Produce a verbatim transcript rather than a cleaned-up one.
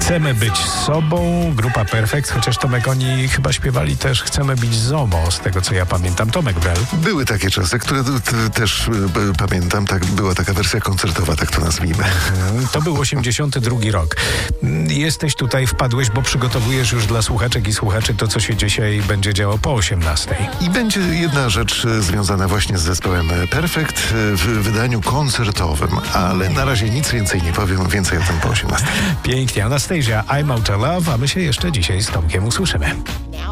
Chcemy być sobą, grupa Perfekt, chociaż Tomek, oni chyba śpiewali też Chcemy być Zomo, z tego co ja pamiętam. Tomek Brel. Były takie czasy, które t- t- też e, pamiętam, tak, była taka wersja koncertowa, tak to nazwijmy. To był osiemdziesiąty drugi rok. Jesteś tutaj, wpadłeś, bo przygotowujesz już dla słuchaczek i słuchaczy to, co się dzisiaj będzie działo po osiemnastej. I będzie jedna rzecz e, związana właśnie z zespołem Perfekt e, w wydaniu koncertowym, ale na razie nic więcej nie powiem, więcej o tym po osiemnastej. Pięknie. Anastasia, I'm Out of Love, a my się jeszcze dzisiaj z Tomkiem usłyszymy.